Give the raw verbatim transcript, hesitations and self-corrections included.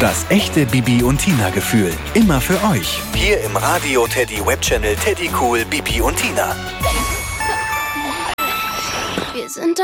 Das echte Bibi und Tina Gefühl. Immer für euch. Hier im Radio Teddy Webchannel Teddy Cool Bibi und Tina. Wir sind